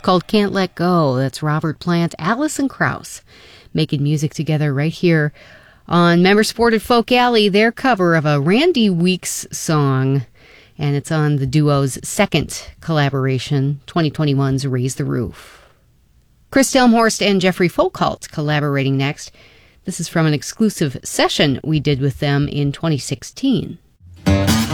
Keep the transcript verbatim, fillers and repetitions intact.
It's called Can't Let Go. That's Robert Plant, Alison Krauss, making music together right here on Member Supported Folk Alley, their cover of a Randy Weeks song. And it's on the duo's second collaboration, twenty twenty-one's Raise the Roof. Chris Delmhorst and Jeffrey Folkalt collaborating next. This is from an exclusive session we did with them in twenty sixteen.